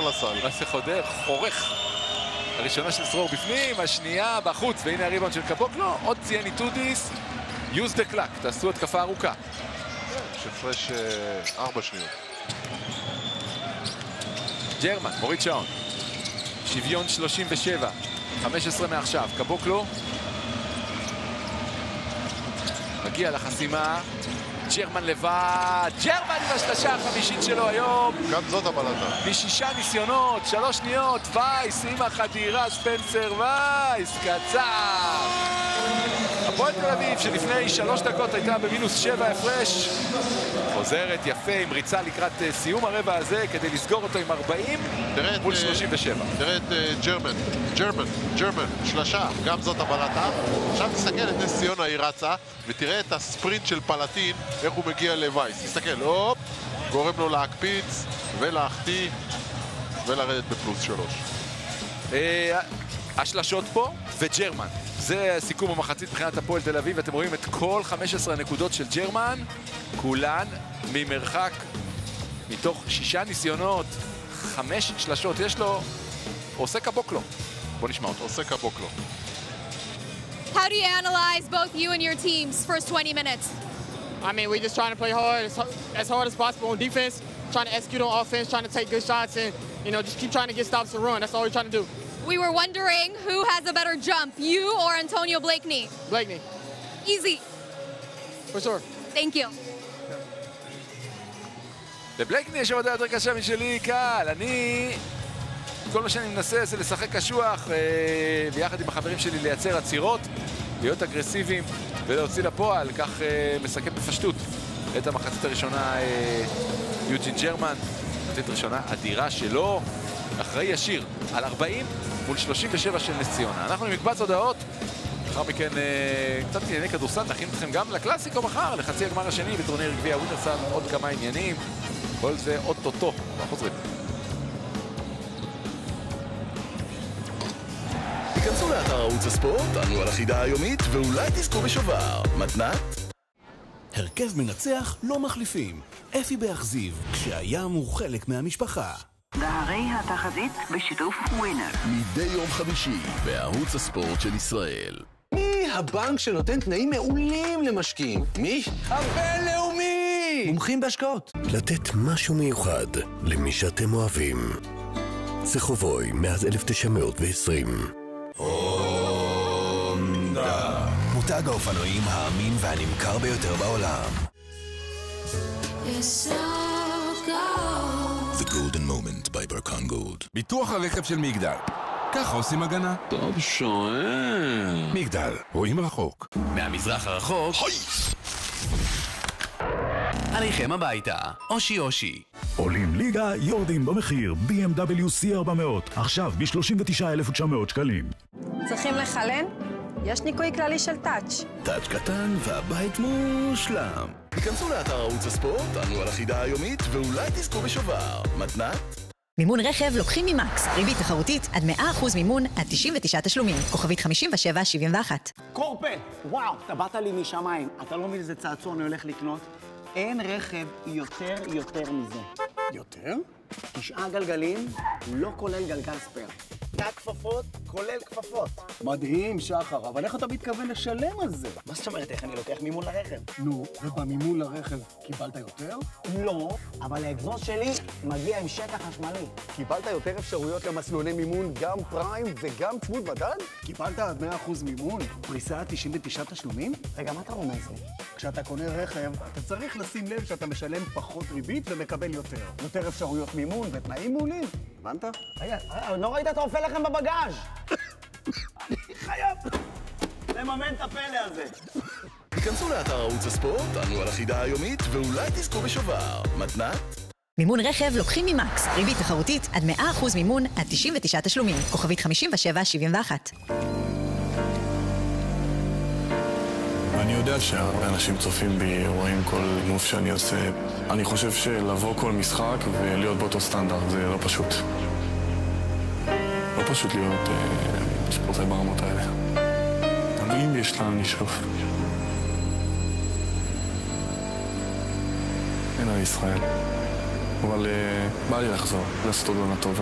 לסל. מה זה חודר? חורך. הראשונה של סרור בפנים, השנייה בחוץ, והנה הריבאונד של קבוקלו, עוד ציין איטודיס, use the clock, תעשו התקפה ארוכה. יש הפרש 4 שניות. ג'רמן, מוריד שעון. שוויון 37, 15 מעכשיו, קבוקלו. מגיע לחסימה, ג'רמן לבד, ג'רמן עם השלשה החמישית שלו היום. גם זאת הבלטה. מ6 ניסיונות, 3 שניות, וייס עם החדירה, ספנסר וייס, קצר. הפועל תל אביב שלפני 3 דקות הייתה במינוס 7 הפרש, חוזרת יפה עם ריצה לקראת סיום הרבע הזה כדי לסגור אותו עם 40 מול 37. תראה את ג'רמן, שלשה, גם זאת הבלטה. עכשיו תסתכל את נס ציונה, היא רצה, ותראה את הספרינט של פלטין, איך הוא מגיע לווייס. תסתכל, הופ, גורם לו להקפיץ ולהחטיא ולרדת בפלוס 3. השלשות פה וג'רמן. זה סיכום המחצית מבחינת הפועל תל אביב, ואתם רואים את כל 15 הנקודות של ג'רמן, כולן ממרחק, מתוך 6 ניסיונות, 5 שלשות יש לו, עושה קבוקלו. בוא נשמע אותו. עושה קבוקלו. How do you analyze both you and your team's first 20 minutes? I mean, we just trying to play hard, as hard as possible on defense, trying to execute on offense, trying to take good shots, and, you know, just keep trying to get stops and run. That's all we're trying to do. We were wondering who has a better jump, you or Antonio Blakeney? Blakeney. Easy. For sure. Thank you. לבלייקני יש עבודה יותר קשה משלי, קל. כל מה שאני מנסה זה לשחק קשוח, ויחד עם החברים שלי לייצר עצירות, להיות אגרסיביים ולהוציא לפועל. כך מסכם בפשטות את המחצית הראשונה יוג'ין ג'רמן. מחצית ראשונה אדירה שלו, אחראי ישיר על 40 מול 37 של נס ציונה. אנחנו עם מקבץ הודעות, לאחר מכן קצת ענייני כדורסל, נכין אתכם גם לקלאסיקו מחר, לחצי הגמר השני בטורניר גביע ווינרסל, עוד כמה עניינים, כל זה עוד טוטו. חוזרים. היכנסו לאתר ערוץ הספורט, ענו על החידה היומית, ואולי תזכו בשובר. מתנת? הרכב מנצח לא מחליפים. אפי באכזיב, כשהים הוא חלק מהמשפחה. דהרי התחזית בשיתוף ווינר. מדי יום חמישי, בערוץ הספורט של ישראל. מי הבנק שנותן תנאים מעולים למשקיעים? מי? הבינלאומי! מומחים בהשקעות. לתת משהו מיוחד למי שאתם אוהבים. סחובוי, מאז 1920. הונדה. מותג האופנועים האמין והנמכר ביותר בעולם. The Golden Moment by Barkan Gold. ביטוח הרכב של מגדל. ככה עושים הגנה. טוב שואל. מגדל, רואים רחוק. מהמזרח הרחוק. עליכם הביתה. אושי אושי. עולים ליגה, יורדים במחיר. BMW C400. עכשיו ב-39,900 שקלים. צריכים לחלן? יש ניקוי כללי של טאץ'. טאץ' קטן והבית מושלם. היכנסו לאתר ערוץ הספורט, ענו על החידה היומית, ואולי תזכו בשובר. מתנת? מימון רכב לוקחים ממקס. ריבית תחרותית עד 100% מימון עד 99 תשלומים. כוכבית 5771. קורפל, וואו, אתה באת לי משמיים. אתה לא מבין איזה צעצוע אני הולך לקנות? אין רכב יותר מזה. יותר? 9 גלגלים, לא כולל גלגל ספייר. תא כפפות, כולל כפפות. מדהים, שחר, אבל איך אתה מתכוון לשלם על זה? מה זאת אומרת, איך אני לוקח מימון לרכב? נו, ובמימון לרכב קיבלת יותר? לא, אבל האגזוז שלי מגיע עם שקע חשמלי. קיבלת יותר אפשרויות למסלולי מימון, גם פריים וגם צמוד מדד? קיבלת עד 100% מימון, פריסה 99 תשלומים? רגע, מה אתה רומז לי? כשאתה קונה רכב, אתה צריך לשים לב שאתה משלם פחות ריבית ומקבל יותר. יותר אפשרויות מימון ותנאים מעולים. הבנת? רגע, לא ראית אתה אופל לכם בבגאז'. אני חייב לממן את הפלא הזה. היכנסו לאתר ערוץ הספורט, ענו על החידה היומית, ואולי תזכו בשובר. מתנת? מימון רכב לוקחים ממקס. ריבית תחרותית עד 100% מימון עד 99 תשלומים. כוכבית 5771. אני יודע שהרבה אנשים צופים בי, רואים כל מוב שאני עושה. אני חושב שלבוא כל משחק ולהיות באותו סטנדרט זה לא פשוט. לא פשוט להיות ספורטאי ברמות האלה. אבל אם יש לאן לשאוף. אין על ישראל. אבל בא לי לחזור, לעשות עוד עונה טובה.